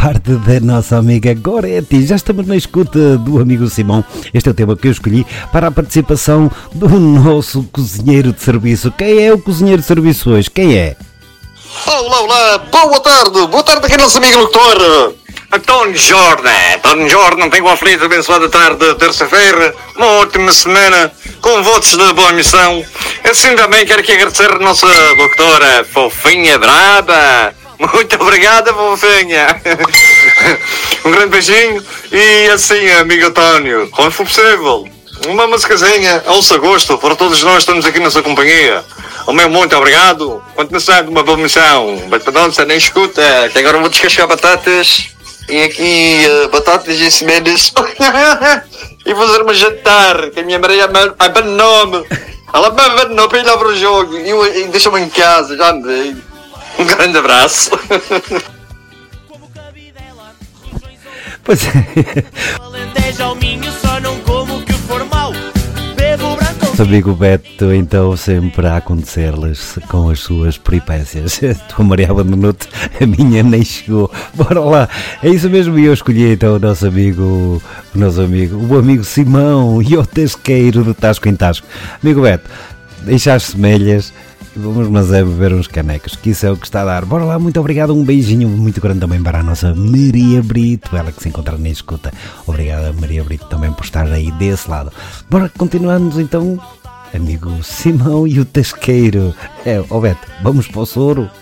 parte da nossa amiga Goretti. Já estamos na escuta do amigo Simão. Este é o tema que eu escolhi para a participação do nosso cozinheiro de serviço. Quem é o cozinheiro de serviço hoje? Quem é? Olá, boa tarde aqui nosso amigo locutor António Jordan, tenho uma feliz e abençoada tarde de terça-feira, uma ótima semana, com votos de boa missão. Assim também quero aqui agradecer a nossa locutora fofinha, braba. Muito obrigada, fofinha. Um grande beijinho e assim, amigo António, como for possível, uma musicazinha ao seu gosto, para todos nós estamos aqui na sua companhia. O meu muito obrigado, continuação de uma boa missão. Mas para dança nem escuta, que agora vou descascar batatas e aqui batatas e sementes e fazer uma jantar, que a minha Maria abandonou-me. Ela me abandonou para ir lá para o jogo e deixa-me em casa, já me veio. Um grande abraço. Pois é. Nosso amigo Beto, então, sempre a acontecer-lhes com as suas peripécias. Tua Maria abandonou-te, a minha nem chegou. Bora lá, é isso mesmo. E eu escolhi então o amigo Simão e o Tasqueiro de Tasco em Tasco. Amigo Beto, deixa as semelhas. Vamos, mas é beber uns canecos, que isso é o que está a dar. Bora lá, muito obrigado, um beijinho muito grande também para a nossa Maria Brito, ela que se encontra na escuta. Obrigada, Maria Brito, também por estar aí desse lado. Bora, continuamos então, amigo Simão e o Tasqueiro. Beto, vamos para o Soro.